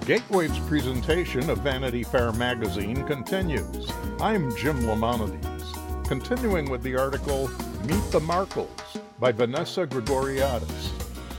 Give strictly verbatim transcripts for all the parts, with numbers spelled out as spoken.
Gatewave's presentation of Vanity Fair magazine continues. I'm Jim Lamonides, continuing with the article Meet the Markles by Vanessa Gregoriadis.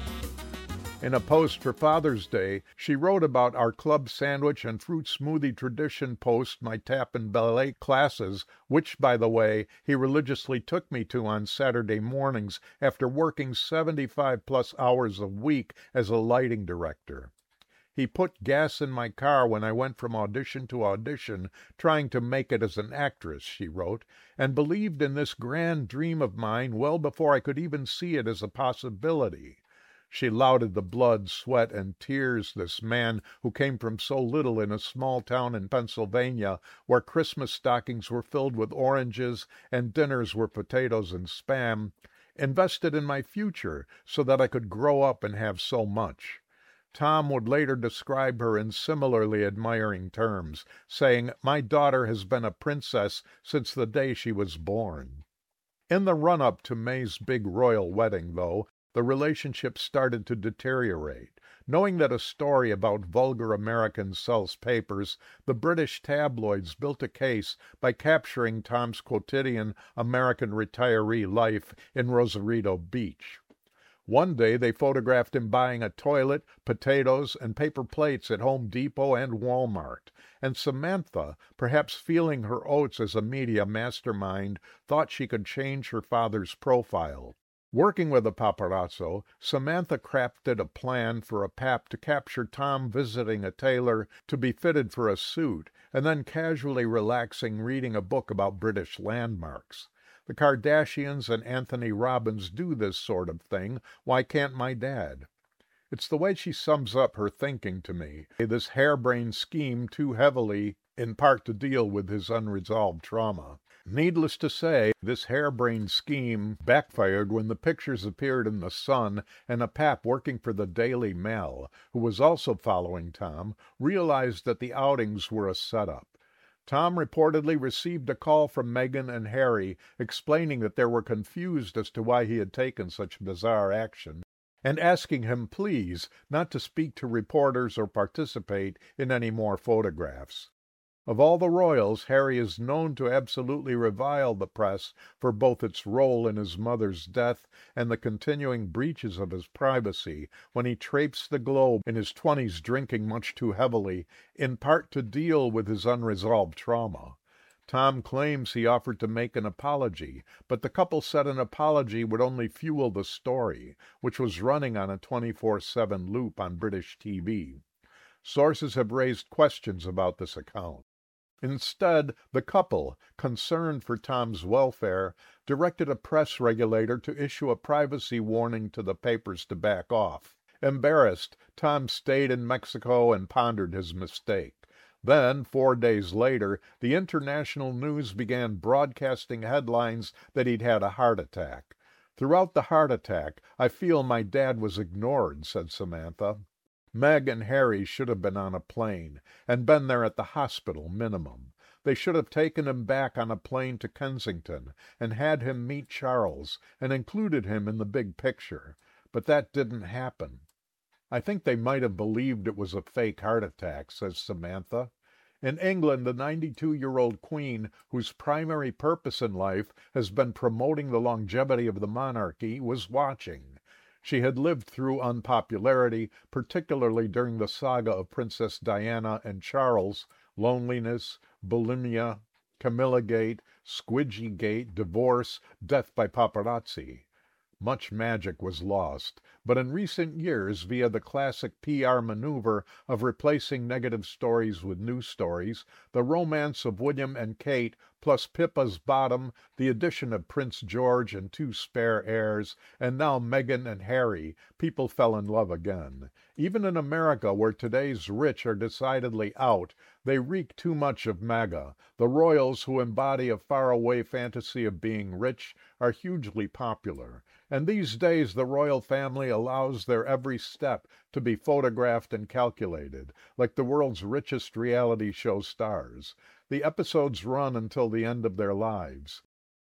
In a post for Father's Day, she wrote about our club sandwich and fruit smoothie tradition post my tap and ballet classes, which, by the way, he religiously took me to on Saturday mornings after working seventy-five plus hours a week as a lighting director. He put gas in my car when I went from audition to audition, trying to make it as an actress, she wrote, and believed in this grand dream of mine well before I could even see it as a possibility. She lauded the blood, sweat, and tears this man who came from so little in a small town in Pennsylvania where Christmas stockings were filled with oranges and dinners were potatoes and Spam, invested in my future so that I could grow up and have so much. Tom would later describe her in similarly admiring terms, saying, "My daughter has been a princess since the day she was born." In the run-up to May's big royal wedding, though, the relationship started to deteriorate. Knowing that a story about vulgar Americans sells papers, the British tabloids built a case by capturing Tom's quotidian American retiree life in Rosarito Beach. One day they photographed him buying a toilet, potatoes, and paper plates at Home Depot and Walmart, and Samantha, perhaps feeling her oats as a media mastermind, thought she could change her father's profile. Working with a paparazzo, Samantha crafted a plan for a pap to capture Tom visiting a tailor to be fitted for a suit, and then casually relaxing reading a book about British landmarks. The Kardashians and Anthony Robbins do this sort of thing. Why can't my dad? It's the way she sums up her thinking to me. This harebrained scheme too heavily, in part to deal with his unresolved trauma. Needless to say, this harebrained scheme backfired when the pictures appeared in The Sun and a pap working for the Daily Mail, who was also following Tom, realized that the outings were a setup. Tom reportedly received a call from Meghan and Harry explaining that they were confused as to why he had taken such bizarre action, and asking him, please, not to speak to reporters or participate in any more photographs. Of all the royals, Harry is known to absolutely revile the press for both its role in his mother's death and the continuing breaches of his privacy when he traipsed the globe in his twenties drinking much too heavily, in part to deal with his unresolved trauma. Tom claims he offered to make an apology, but the couple said an apology would only fuel the story, which was running on a twenty-four seven loop on British T V. Sources have raised questions about this account. Instead, the couple, concerned for Tom's welfare, directed a press regulator to issue a privacy warning to the papers to back off. Embarrassed, Tom stayed in Mexico and pondered his mistake. Then, four days later, the international news began broadcasting headlines that he'd had a heart attack. Throughout the heart attack, I feel my dad was ignored, said Samantha. Meg and Harry should have been on a plane, and been there at the hospital minimum. They should have taken him back on a plane to Kensington, and had him meet Charles, and included him in the big picture. But that didn't happen. I think they might have believed it was a fake heart attack, says Samantha. In England, the ninety-two-year-old queen, whose primary purpose in life has been promoting the longevity of the monarchy, was watching. She had lived through unpopularity, particularly during the saga of Princess Diana and Charles, loneliness, bulimia, Camilla-gate, Squidgy-gate, divorce, death by paparazzi. Much magic was lost, but in recent years, via the classic P R maneuver of replacing negative stories with news stories, the romance of William and Kate, plus Pippa's bottom, the addition of Prince George and two spare heirs, and now Meghan and Harry, people fell in love again. Even in America, where today's rich are decidedly out, they reek too much of MAGA. The royals, who embody a faraway fantasy of being rich, are hugely popular. And these days the royal family allows their every step to be photographed and calculated, like the world's richest reality show stars. The episodes run until the end of their lives.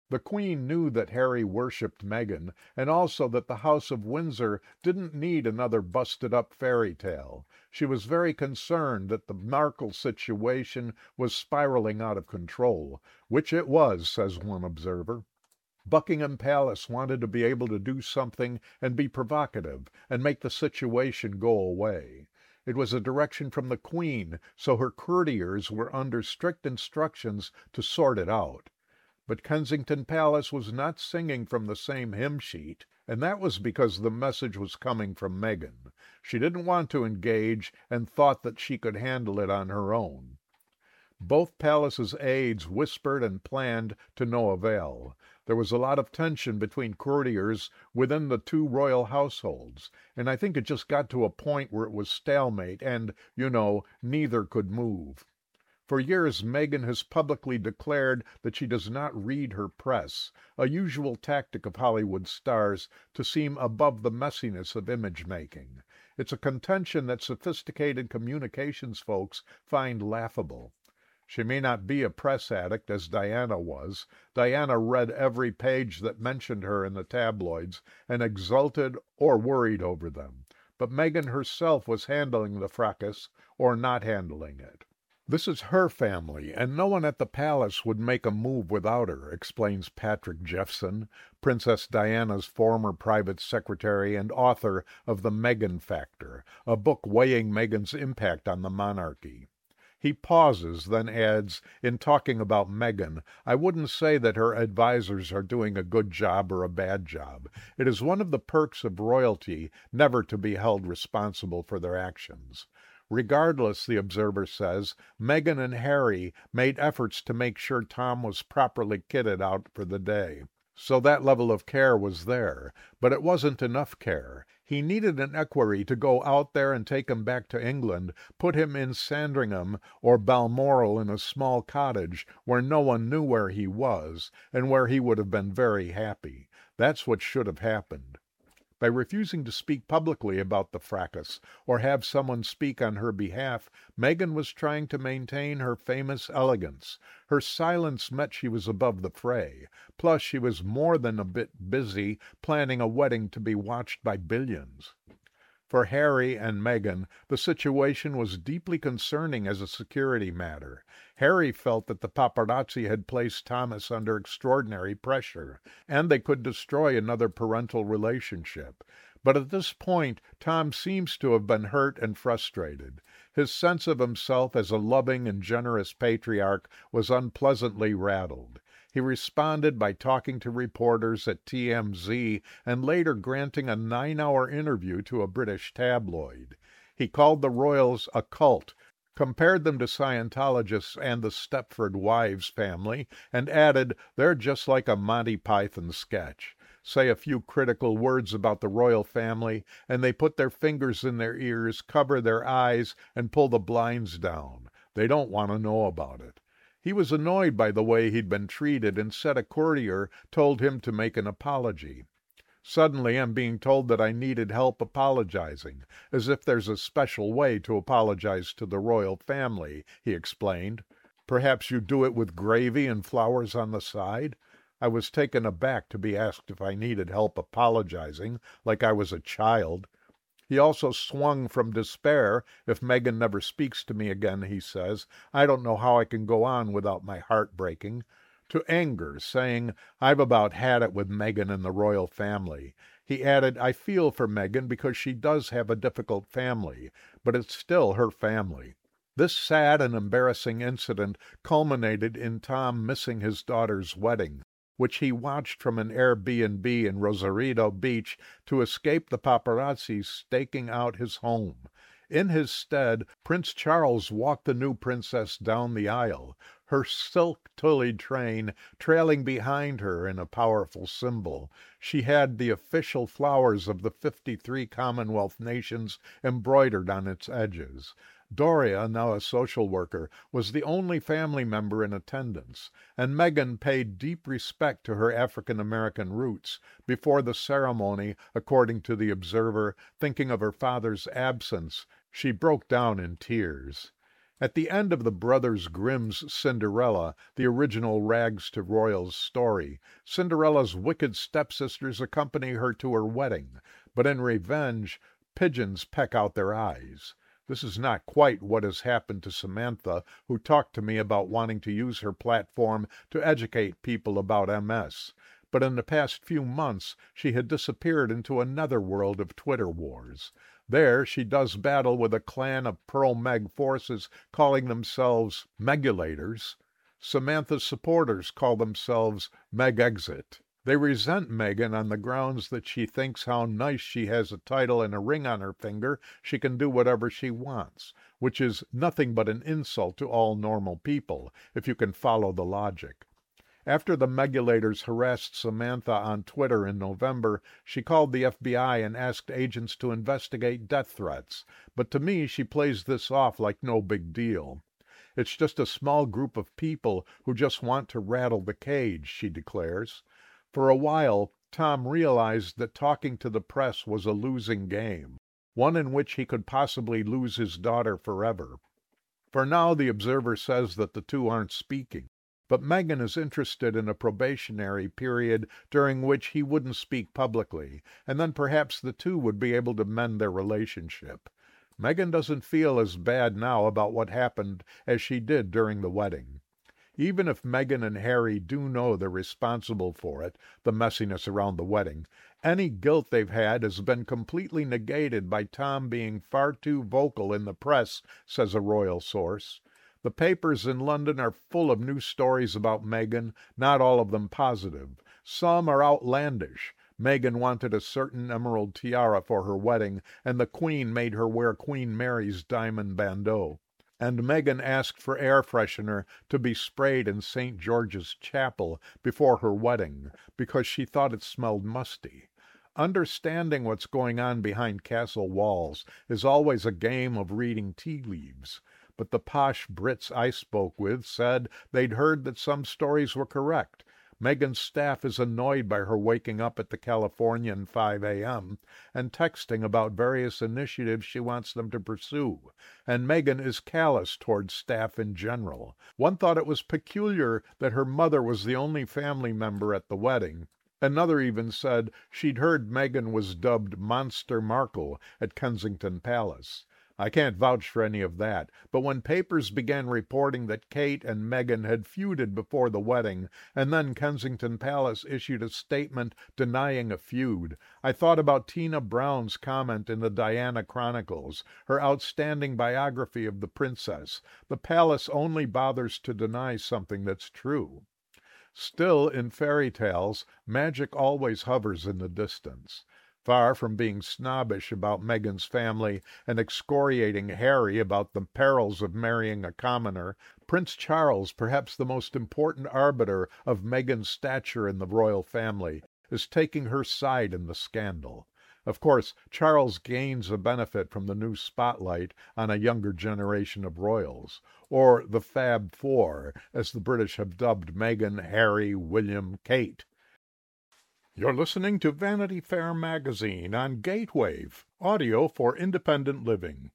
The Queen knew that Harry worshipped Meghan, and also that the House of Windsor didn't need another busted-up fairy tale. She was very concerned that the Markle situation was spiraling out of control, which it was, says one observer. Buckingham Palace wanted to be able to do something and be provocative and make the situation go away. It was a direction from the Queen, so her courtiers were under strict instructions to sort it out. But Kensington Palace was not singing from the same hymn sheet, and that was because the message was coming from Meghan. She didn't want to engage and thought that she could handle it on her own. Both palaces' aides whispered and planned to no avail. There was a lot of tension between courtiers within the two royal households, and I think it just got to a point where it was stalemate and, you know, neither could move. For years, Meghan has publicly declared that she does not read her press, a usual tactic of Hollywood stars to seem above the messiness of image-making. It's a contention that sophisticated communications folks find laughable. She may not be a press addict, as Diana was. Diana read every page that mentioned her in the tabloids and exulted or worried over them. But Meghan herself was handling the fracas or not handling it. This is her family, and no one at the palace would make a move without her, explains Patrick Jeffson, Princess Diana's former private secretary and author of The Meghan Factor, a book weighing Meghan's impact on the monarchy. He pauses, then adds, in talking about Meghan, I wouldn't say that her advisers are doing a good job or a bad job. It is one of the perks of royalty never to be held responsible for their actions. Regardless, the observer says, Meghan and Harry made efforts to make sure Tom was properly kitted out for the day. So that level of care was there, but it wasn't enough care. He needed an equerry to go out there and take him back to England, put him in Sandringham or Balmoral in a small cottage where no one knew where he was, and where he would have been very happy. That's what should have happened. By refusing to speak publicly about the fracas, or have someone speak on her behalf, Meghan was trying to maintain her famous elegance. Her silence meant she was above the fray. Plus, she was more than a bit busy planning a wedding to be watched by billions. For Harry and Meghan, the situation was deeply concerning as a security matter. Harry felt that the paparazzi had placed Thomas under extraordinary pressure, and they could destroy another parental relationship. But at this point, Tom seems to have been hurt and frustrated. His sense of himself as a loving and generous patriarch was unpleasantly rattled. He responded by talking to reporters at T M Z and later granting a nine-hour interview to a British tabloid. He called the royals a cult, compared them to Scientologists and the Stepford Wives family, and added, they're just like a Monty Python sketch. Say a few critical words about the royal family, and they put their fingers in their ears, cover their eyes, and pull the blinds down. They don't want to know about it. He was annoyed by the way he'd been treated and said a courtier told him to make an apology. Suddenly I'm being told that I needed help apologizing, as if there's a special way to apologize to the royal family, he explained. Perhaps you do it with gravy and flowers on the side? I was taken aback to be asked if I needed help apologizing, like I was a child. He also swung from despair. If Meghan never speaks to me again, he says, I don't know how I can go on without my heart breaking, to anger, saying, I've about had it with Meghan and the royal family. He added, I feel for Meghan because she does have a difficult family, but it's still her family. This sad and embarrassing incident culminated in Tom missing his daughter's wedding, which he watched from an Airbnb in Rosarito Beach to escape the paparazzi staking out his home. In his stead, Prince Charles walked the new princess down the aisle, her silk-tullied train trailing behind her in a powerful symbol. She had the official flowers of the fifty-three Commonwealth nations embroidered on its edges. Doria, now a social worker, was the only family member in attendance, and Meghan paid deep respect to her African-American roots. Before the ceremony, according to the Observer, thinking of her father's absence, she broke down in tears. At the end of the Brothers Grimm's Cinderella, the original rags to royals story, Cinderella's wicked stepsisters accompany her to her wedding, but in revenge, pigeons peck out their eyes. This is not quite what has happened to Samantha, who talked to me about wanting to use her platform to educate people about M S. But in the past few months, she had disappeared into another world of Twitter wars. There she does battle with a clan of pro-Meg forces calling themselves Megulators. Samantha's supporters call themselves Megexit. They resent Megan on the grounds that she thinks how nice she has a title and a ring on her finger, she can do whatever she wants, which is nothing but an insult to all normal people, if you can follow the logic. After the Megulators harassed Samantha on Twitter in November, she called the F B I and asked agents to investigate death threats. But to me, she plays this off like no big deal. It's just a small group of people who just want to rattle the cage, she declares. For a while, Tom realized that talking to the press was a losing game, one in which he could possibly lose his daughter forever. For now, the Observer says that the two aren't speaking. But Megan is interested in a probationary period during which he wouldn't speak publicly, and then perhaps the two would be able to mend their relationship. Megan doesn't feel as bad now about what happened as she did during the wedding. Even if Megan and Harry do know they're responsible for it, the messiness around the wedding, any guilt they've had has been completely negated by Tom being far too vocal in the press, says a royal source. The papers in London are full of new stories about Meghan, not all of them positive. Some are outlandish. Meghan wanted a certain emerald tiara for her wedding, and the Queen made her wear Queen Mary's diamond bandeau. And Meghan asked for air freshener to be sprayed in Saint George's Chapel before her wedding, because she thought it smelled musty. Understanding what's going on behind castle walls is always a game of reading tea leaves. But the posh Brits I spoke with said they'd heard that some stories were correct. Meghan's staff is annoyed by her waking up at the Californian five a.m. and texting about various initiatives she wants them to pursue, and Meghan is callous towards staff in general. One thought it was peculiar that her mother was the only family member at the wedding. Another even said she'd heard Meghan was dubbed Monster Markle at Kensington Palace. I can't vouch for any of that, but when papers began reporting that Kate and Meghan had feuded before the wedding, and then Kensington Palace issued a statement denying a feud, I thought about Tina Brown's comment in the Diana Chronicles, her outstanding biography of the princess. The palace only bothers to deny something that's true. Still, in fairy tales, magic always hovers in the distance. Far from being snobbish about Meghan's family and excoriating Harry about the perils of marrying a commoner, Prince Charles, perhaps the most important arbiter of Meghan's stature in the royal family, is taking her side in the scandal. Of course, Charles gains a benefit from the new spotlight on a younger generation of royals, or the Fab Four, as the British have dubbed Meghan, Harry, William, Kate. You're listening to Vanity Fair magazine on Gatewave, audio for independent living.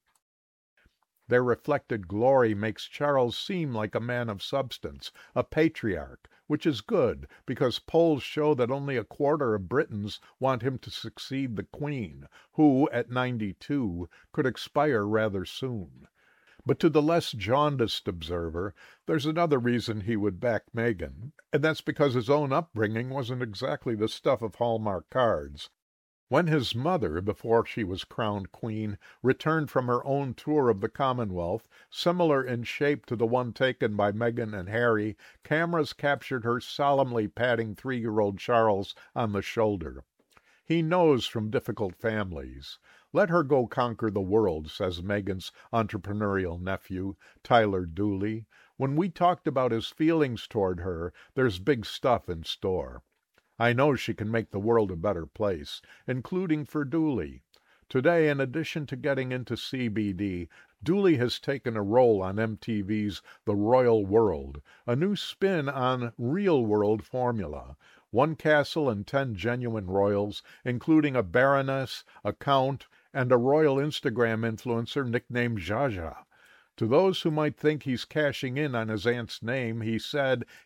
Their reflected glory makes Charles seem like a man of substance, a patriarch, which is good, because polls show that only a quarter of Britons want him to succeed the Queen, who, at ninety-two, could expire rather soon. But to the less jaundiced observer, there's another reason he would back Meghan, and that's because his own upbringing wasn't exactly the stuff of Hallmark cards. When his mother, before she was crowned queen, returned from her own tour of the Commonwealth, similar in shape to the one taken by Meghan and Harry, cameras captured her solemnly patting three-year-old Charles on the shoulder. He knows from difficult families. Let her go conquer the world, says Meghan's entrepreneurial nephew, Tyler Dooley. When we talked about his feelings toward her, there's big stuff in store. I know she can make the world a better place, including for Dooley. Today, in addition to getting into C B D, Dooley has taken a role on M T V's The Royal World, a new spin on real-world formula. One castle and ten genuine royals, including a baroness, a count, and a royal Instagram influencer nicknamed Zsa Zsa. To those who might think he's cashing in on his aunt's name, he said